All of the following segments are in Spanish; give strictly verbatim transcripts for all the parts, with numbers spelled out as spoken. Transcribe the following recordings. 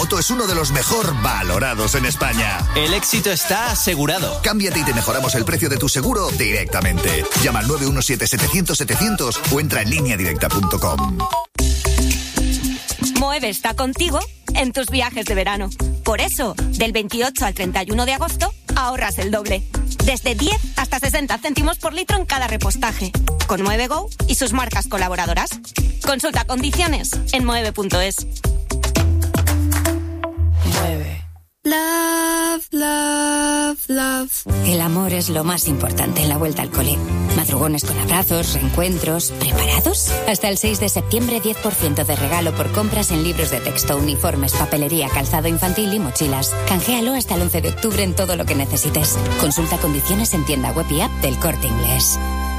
moto es uno de los mejor valorados en España. El éxito está asegurado. Cámbiate y te mejoramos el precio de tu seguro directamente. Llama al nueve uno siete setecientos setecientos o entra en línea directa punto com. Moeve está contigo en tus viajes de verano. Por eso, del veintiocho al treinta y uno de agosto, ahorras el doble. Desde diez hasta sesenta céntimos por litro en cada repostaje. Con Moeve Go y sus marcas colaboradoras. Consulta condiciones en moeve punto es. Mueve. Love, love, love. El amor es lo más importante en la vuelta al cole. Madrugones con abrazos, reencuentros. ¿Preparados? Hasta el seis de septiembre, diez por ciento de regalo por compras en libros de texto, uniformes, papelería, calzado infantil y mochilas. Canjéalo hasta el once de octubre en todo lo que necesites. Consulta condiciones en tienda web y app del Corte Inglés.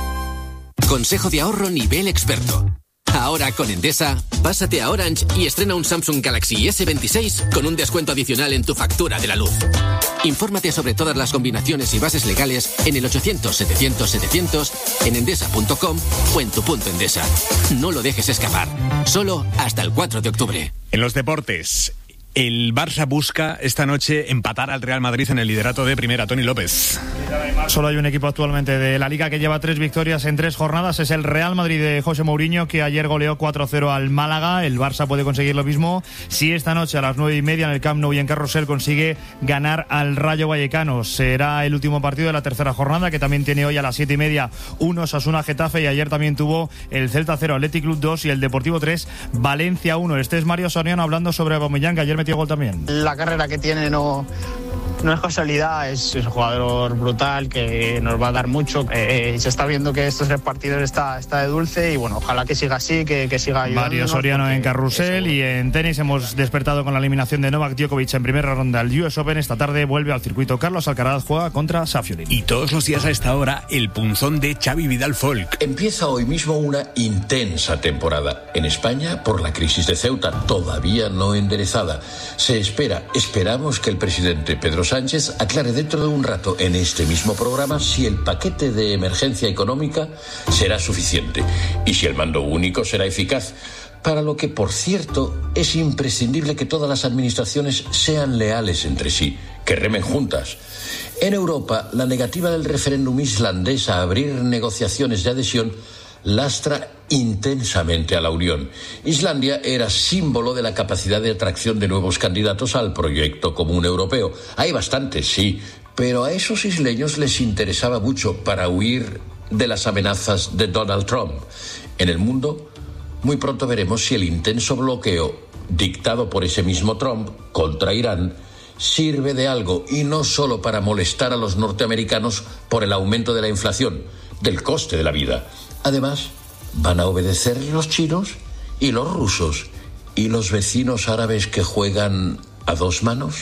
Consejo de ahorro nivel experto. Ahora con Endesa, pásate a Orange y estrena un Samsung Galaxy ese veintiséis con un descuento adicional en tu factura de la luz. Infórmate sobre todas las combinaciones y bases legales en el ochocientos setecientos setecientos, en endesa punto com o en tu punto Endesa. No lo dejes escapar. Solo hasta el cuatro de octubre. En los deportes, el Barça busca esta noche empatar al Real Madrid en el liderato de primera. Tony López. Solo hay un equipo actualmente de la Liga que lleva tres victorias en tres jornadas. Es el Real Madrid de José Mourinho, que ayer goleó cuatro cero al Málaga. El Barça puede conseguir lo mismo si esta noche a las nueve y media en el Camp Nou y en Carrusel consigue ganar al Rayo Vallecano. Será el último partido de la tercera jornada, que también tiene hoy a las siete y media un Osasuna Getafe, y ayer también tuvo el Celta cero, Athletic Club dos y el Deportivo tres, Valencia uno. Este es Mario Soriano hablando sobre Aubameyang, que ayer metió gol también. La carrera que tiene no... No es casualidad, es, es un jugador brutal que nos va a dar mucho. Eh, se está viendo que estos tres partidos está, está de dulce y bueno, ojalá que siga así, que, que siga ayudándonos. Mario Soriano en Carrusel. Y en tenis hemos despertado con la eliminación de Novak Djokovic en primera ronda al U S Open. Esta tarde vuelve al circuito. Carlos Alcaraz juega contra Safiullin. Y todos los días a esta hora, el punzón de Xavi Vidal Folk. Empieza hoy mismo una intensa temporada. En España, por la crisis de Ceuta, todavía no enderezada. Se espera, esperamos que el presidente Pedro Sánchez aclare dentro de un rato en este mismo programa si el paquete de emergencia económica será suficiente y si el mando único será eficaz, para lo que, por cierto, es imprescindible que todas las administraciones sean leales entre sí, que remen juntas. En Europa, la negativa del referéndum islandés a abrir negociaciones de adhesión lastra intensamente a la Unión. Islandia era símbolo de la capacidad de atracción de nuevos candidatos al proyecto común europeo. Hay bastantes, sí, pero a esos isleños les interesaba mucho para huir de las amenazas de Donald Trump. En el mundo, muy pronto veremos si el intenso bloqueo dictado por ese mismo Trump contra Irán sirve de algo, y no solo para molestar a los norteamericanos por el aumento de la inflación, del coste de la vida. Además, van a obedecer los chinos y los rusos y los vecinos árabes que juegan a dos manos.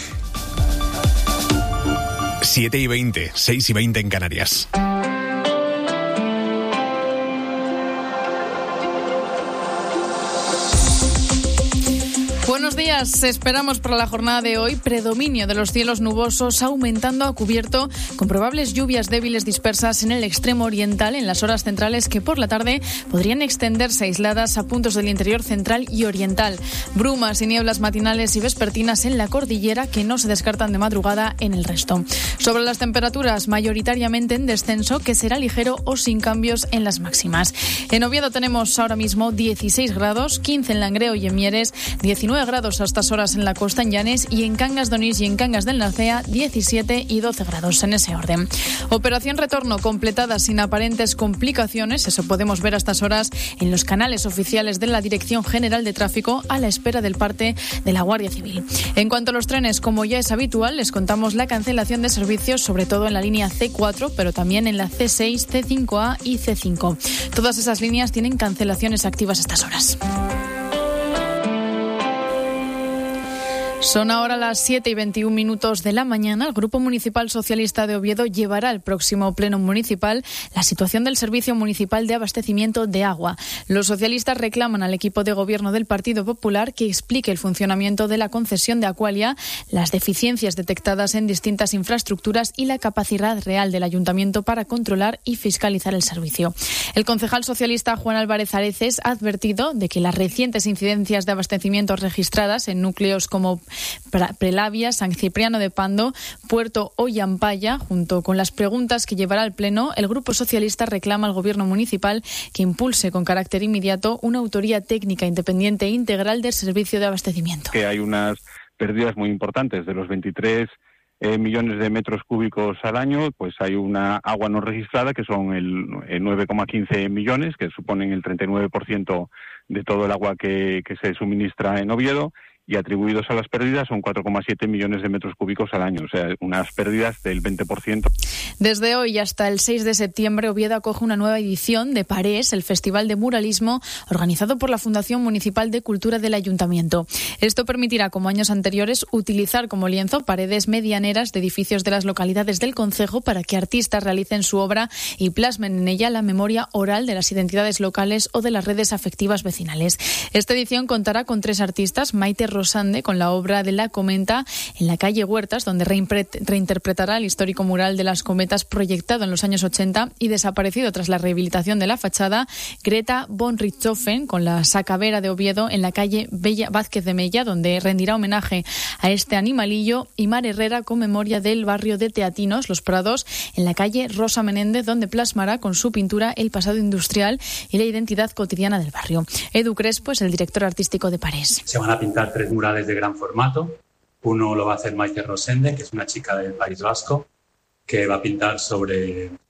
siete y veinte, seis y veinte en Canarias. Buenos días, esperamos para la jornada de hoy predominio de los cielos nubosos, aumentando a cubierto, con probables lluvias débiles dispersas en el extremo oriental en las horas centrales, que por la tarde podrían extenderse aisladas a puntos del interior central y oriental. Brumas y nieblas matinales y vespertinas en la cordillera, que no se descartan de madrugada en el resto. Sobre las temperaturas, mayoritariamente en descenso, que será ligero o sin cambios en las máximas. En Oviedo tenemos ahora mismo dieciséis grados, quince en Langreo y en Mieres, diecinueve grados a estas horas en la costa, en Llanes, y en Cangas de Onís y en Cangas del Narcea diecisiete y doce grados en ese orden. Operación retorno completada sin aparentes complicaciones, eso podemos ver a estas horas en los canales oficiales de la Dirección General de Tráfico, a la espera del parte de la Guardia Civil. En cuanto a los trenes, como ya es habitual, les contamos la cancelación de servicios, sobre todo en la línea ce cuatro, pero también en la ce seis, ce cinco a y ce cinco. Todas esas líneas tienen cancelaciones activas a estas horas. Son ahora las siete y veintiún minutos de la mañana. El Grupo Municipal Socialista de Oviedo llevará al próximo pleno municipal la situación del Servicio Municipal de Abastecimiento de Agua. Los socialistas reclaman al equipo de gobierno del Partido Popular que explique el funcionamiento de la concesión de Aqualia, las deficiencias detectadas en distintas infraestructuras y la capacidad real del ayuntamiento para controlar y fiscalizar el servicio. El concejal socialista Juan Álvarez Areces ha advertido de que las recientes incidencias de abastecimiento registradas en núcleos como Prelavia, San Cipriano de Pando, Puerto Ollampaya. Junto con las preguntas que llevará al Pleno, el Grupo Socialista reclama al Gobierno municipal que impulse con carácter inmediato una autoría técnica independiente e integral del servicio de abastecimiento. Que hay unas pérdidas muy importantes. De los veintitrés eh, millones de metros cúbicos al año, pues hay una agua no registrada que son el, el nueve coma quince millones, que suponen el treinta y nueve por ciento de todo el agua que, que se suministra en Oviedo, y atribuidos a las pérdidas son cuatro coma siete millones de metros cúbicos al año, o sea, unas pérdidas del veinte por ciento. Desde hoy hasta el seis de septiembre, Oviedo acoge una nueva edición de Parés, el Festival de Muralismo, organizado por la Fundación Municipal de Cultura del Ayuntamiento. Esto permitirá, como años anteriores, utilizar como lienzo paredes medianeras de edificios de las localidades del concejo para que artistas realicen su obra y plasmen en ella la memoria oral de las identidades locales o de las redes afectivas vecinales. Esta edición contará con tres artistas: Maite Rosande, con la obra de La Cometa en la calle Huertas, donde reinterpretará el histórico mural de las cometas proyectado en los años ochenta y desaparecido tras la rehabilitación de la fachada; Greta von Richthofen, con la Sacavera de Oviedo en la calle Bella Vázquez de Mella, donde rendirá homenaje a este animalillo; y Mar Herrera, con memoria del barrio de Teatinos, Los Prados, en la calle Rosa Menéndez, donde plasmará con su pintura el pasado industrial y la identidad cotidiana del barrio. Edu Crespo es el director artístico de Parés. Se van a pintar tres murales de gran formato. Uno lo va a hacer Maite Rosende, que es una chica del País Vasco, que va a pintar sobre eh,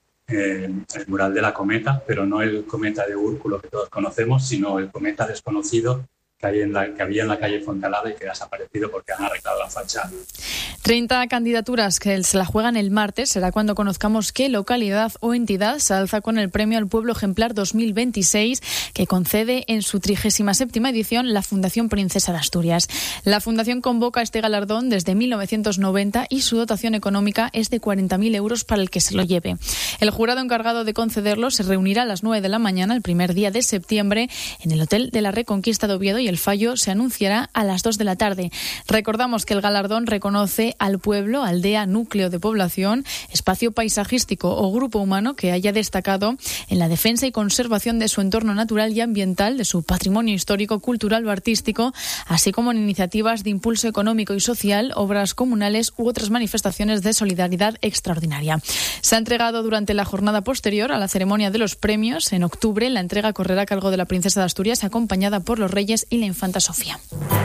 el mural de la cometa, pero no el cometa de Úrculo que todos conocemos, sino el cometa desconocido que, hay en la, que había en la calle Fontalada y que ha desaparecido porque han arreglado la fachada. treinta candidaturas que se la juegan el martes. Será cuando conozcamos qué localidad o entidad se alza con el Premio al Pueblo Ejemplar dos mil veintiséis, que concede en su trigésima séptima edición la Fundación Princesa de Asturias. La Fundación convoca este galardón desde mil novecientos noventa y su dotación económica es de cuarenta mil euros para el que se lo lleve. El jurado encargado de concederlo se reunirá a las nueve de la mañana, el primer día de septiembre, en el Hotel de la Reconquista de Oviedo, y el fallo se anunciará a las dos de la tarde. Recordamos que el galardón reconoce al pueblo, aldea, núcleo de población, espacio paisajístico o grupo humano que haya destacado en la defensa y conservación de su entorno natural y ambiental, de su patrimonio histórico, cultural o artístico, así como en iniciativas de impulso económico y social, obras comunales u otras manifestaciones de solidaridad extraordinaria. Se ha entregado durante la jornada posterior a la ceremonia de los premios. En octubre, la entrega correrá a cargo de la Princesa de Asturias, acompañada por los Reyes y la Infanta Sofía.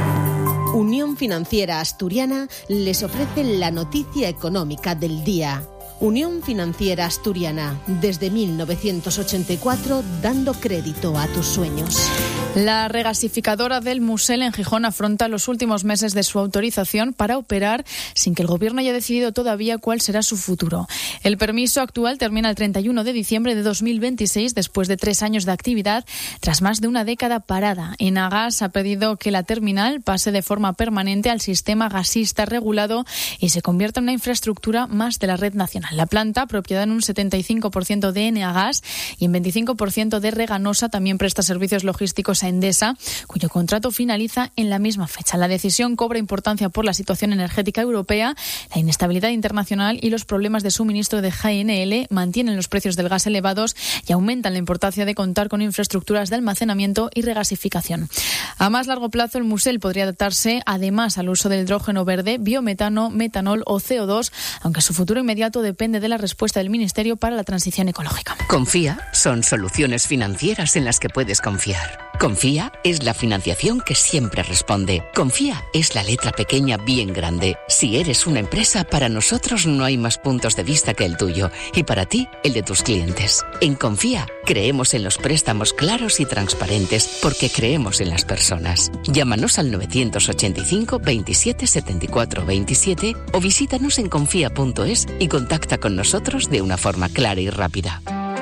Unión Financiera Asturiana les ofrece la noticia económica del día. Unión Financiera Asturiana, desde mil novecientos ochenta y cuatro, dando crédito a tus sueños. La regasificadora del Musel en Gijón afronta los últimos meses de su autorización para operar sin que el Gobierno haya decidido todavía cuál será su futuro. El permiso actual termina el treinta y uno de diciembre de dos mil veintiséis, después de tres años de actividad, tras más de una década parada. Enagas ha pedido que la terminal pase de forma permanente al sistema gasista regulado y se convierta en una infraestructura más de la red nacional. La planta, propiedad en un setenta y cinco por ciento de Enagas y en veinticinco por ciento de Reganosa, también presta servicios logísticos a Endesa, cuyo contrato finaliza en la misma fecha. La decisión cobra importancia por la situación energética europea, la inestabilidad internacional y los problemas de suministro de G N L mantienen los precios del gas elevados y aumentan la importancia de contar con infraestructuras de almacenamiento y regasificación. A más largo plazo, el Musel podría adaptarse además al uso del hidrógeno verde, biometano, metanol o C O dos, aunque su futuro inmediato depende de la respuesta del Ministerio para la Transición Ecológica. Confía son soluciones financieras en las que puedes confiar. Confía es la financiación que siempre responde. Confía es la letra pequeña bien grande. Si eres una empresa, para nosotros no hay más puntos de vista que el tuyo y para ti, el de tus clientes. En Confía creemos en los préstamos claros y transparentes porque creemos en las personas. Llámanos al novecientos ochenta y cinco veintisiete setenta y cuatro veintisiete o visítanos en confía punto es y contacta con nosotros de una forma clara y rápida.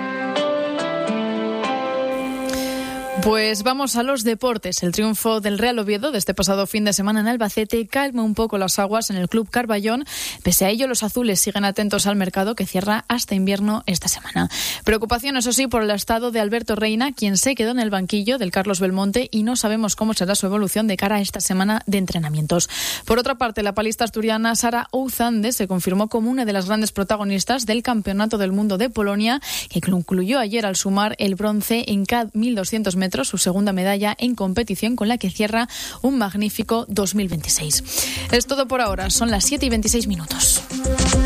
Pues vamos a los deportes. El triunfo del Real Oviedo de este pasado fin de semana en Albacete calma un poco las aguas en el Club Carballón. Pese a ello, los azules siguen atentos al mercado que cierra hasta invierno esta semana. Preocupación, eso sí, por el estado de Alberto Reina, quien se quedó en el banquillo del Carlos Belmonte y no sabemos cómo será su evolución de cara a esta semana de entrenamientos. Por otra parte, la palista asturiana Sara Ouzande se confirmó como una de las grandes protagonistas del Campeonato del Mundo de Polonia, que concluyó ayer al sumar el bronce en cada mil doscientos metros metros, su segunda medalla en competición con la que cierra un magnífico dos mil veintiséis. Es todo por ahora, son las siete y veintiséis minutos.